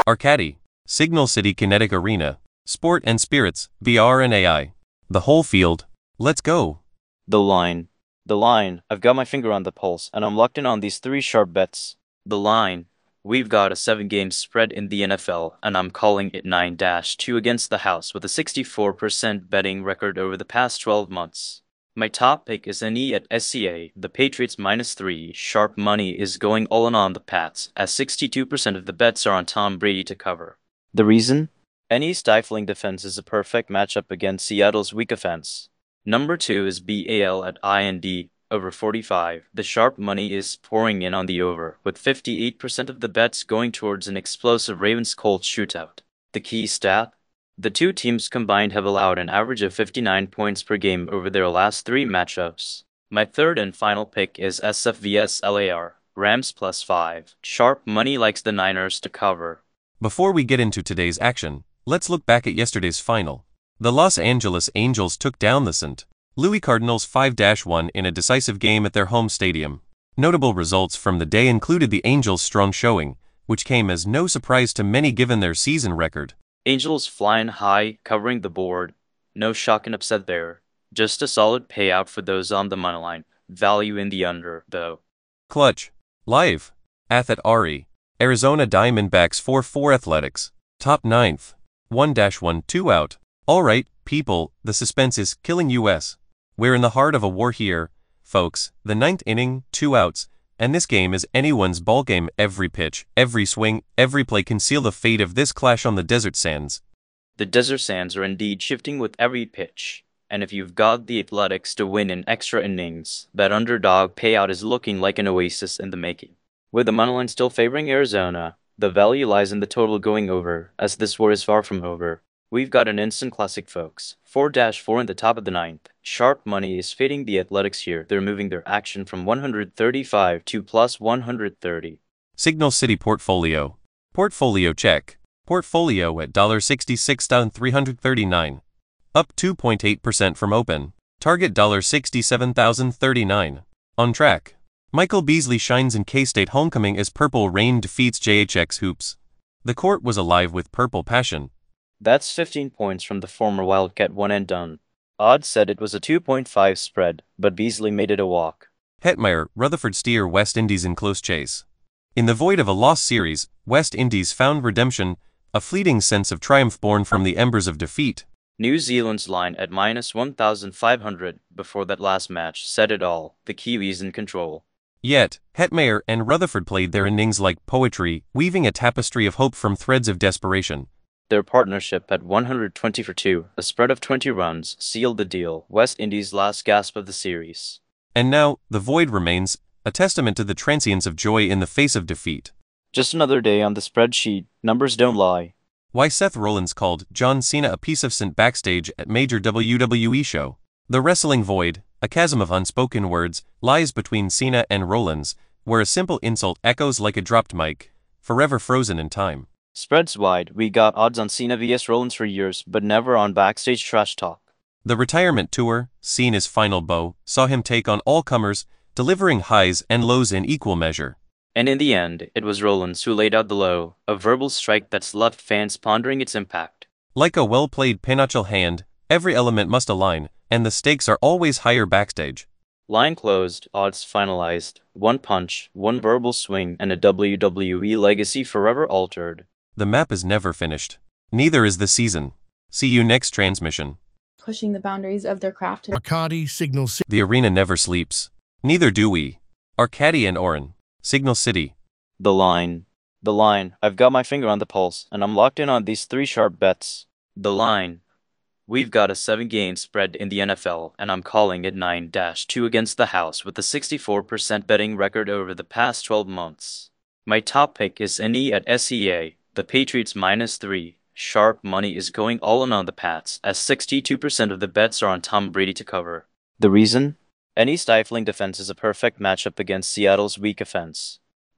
Arcady, Signal City Kinetic Arena, Sport and Spirits, VR and AI. The whole field. Let's go. The line. The line. I've got my finger on the pulse, and I'm locked in on these three sharp bets. The line. We've got a 7-game spread in the NFL, and I'm calling it 9-2 against the house with a 64% betting record over the past 12 months. My top pick is NE at SCA. The Patriots -3. Sharp money is going all in on the Pats, as 62% of the bets are on Tom Brady to cover. The reason? NE's stifling defense is a perfect matchup against Seattle's weak offense. Number 2 is BAL at IND, over 45. The sharp money is pouring in on the over, with 58% of the bets going towards an explosive Ravens-Colts shootout. The key stat? The two teams combined have allowed an average of 59 points per game over their last 3 matchups. My third and final pick is SF vs LAR, Rams +5. Sharp money likes the Niners to cover. Before we get into today's action, let's look back at yesterday's final. The Los Angeles Angels took down the St. Louis Cardinals 5-1 in a decisive game at their home stadium. Notable results from the day included the Angels' strong showing, which came as no surprise to many given their season record. Angels flying high, covering the board. No shock and upset there. Just a solid payout for those on the money line. Value in the under, though. Clutch. Live. Athet Ari. Arizona Diamondbacks 4-4 Athletics. Top 9th. 1-1 2 out. Alright, people, the suspense is killing us. We're in the heart of a war here, folks. The 9th inning, 2 outs, and this game is anyone's ballgame. Every pitch, every swing, every play can seal the fate of this clash on the desert sands. The desert sands are indeed shifting with every pitch, and if you've got the Athletics to win in extra innings, that underdog payout is looking like an oasis in the making. With the moneyline still favoring Arizona, the value lies in the total going over, as this war is far from over. We've got an instant classic, folks. 4-4 in the top of the 9th. Sharp money is fading the Athletics here. They're moving their action from 135 to plus 130. Signal City Portfolio. Portfolio check. Portfolio at $66,339. Up 2.8% from open. Target $67,039. On track. Michael Beasley shines in K-State homecoming as Purple Rain defeats JHX Hoops. The court was alive with purple passion. That's 15 points from the former Wildcat one and done. Odds said it was a 2.5 spread, but Beasley made it a walk. Hetmeyer, Rutherford steer West Indies in close chase. In the void of a lost series, West Indies found redemption, a fleeting sense of triumph born from the embers of defeat. New Zealand's line at -1,500 before that last match said it all. The Kiwis in control. Yet, Hetmeyer and Rutherford played their innings like poetry, weaving a tapestry of hope from threads of desperation. Their partnership at 120 for 2, a spread of 20 runs, sealed the deal. West Indies' last gasp of the series. And now, the void remains, a testament to the transience of joy in the face of defeat. Just another day on the spreadsheet, numbers don't lie. Why Seth Rollins called John Cena a piece of scent backstage at major WWE show. The wrestling void, a chasm of unspoken words, lies between Cena and Rollins, where a simple insult echoes like a dropped mic, forever frozen in time. Spreads wide, we got odds on Cena vs Rollins for years, but never on backstage trash talk. The retirement tour, Cena's final bow, saw him take on all comers, delivering highs and lows in equal measure. And in the end, it was Rollins who laid out the low, a verbal strike that's left fans pondering its impact. Like a well-played pinochle hand, every element must align, and the stakes are always higher backstage. Line closed, odds finalized, one punch, one verbal swing, and a WWE legacy forever altered. The map is never finished. Neither is the season. See you next transmission. Pushing the boundaries of their craft. Arcady, Signal City. The arena never sleeps. Neither do we. Arcady and Oren. Signal City. The line. The line. I've got my finger on the pulse, and I'm locked in on these three sharp bets. The line. We've got a 7-game spread in the NFL, and I'm calling it 9-2 against the house with a 64% betting record over the past 12 months. My top pick is NE at SCA. The Patriots -3. Sharp money is going all in on the Pats, as 62% of the bets are on Tom Brady to cover. The reason? Any stifling defense is a perfect matchup against Seattle's weak offense.